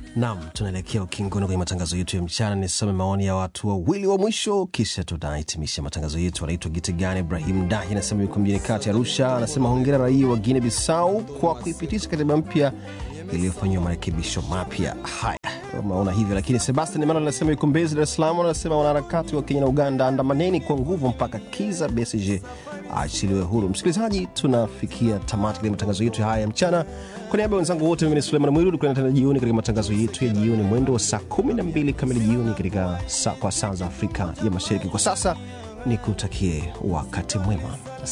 Naam, tunaelekea ukingoni kwenye matangazo yetu ya mchana. Nisome maoni ya watu wawili wa mwisho kisha tutahitimisha matangazo yetu. Anaitwa Gitigani Ibrahim Dahi, anasema yuko mjini kati Arusha. Anasema hongera raia wa Guinea Bissau kwa kuipitisha katiba mpya iliyofanywa marekebisho mapya. Haya, maona hivyo. Lakini Sebastian Emmanuel anasema yuko Mbezi Dar es Salaam. Anasema wanaharakati wa Kenya na Uganda, andamaneni kwa nguvu mpaka Kizza Besigye aachiliwe huru. Msikilizaji, tunafikia tamati ya matangazo yetu haya ya mchana. Kwa niaba ya wenzangu wote, mimi ni Suleiman Mwiru. Tukutane tena jioni katika matangazo yetu ya jioni mwendo wa saa 12 kamili jioni katika kwa saa za Afrika ya Mashariki. Kwa sasa nikutakie wakati mwema.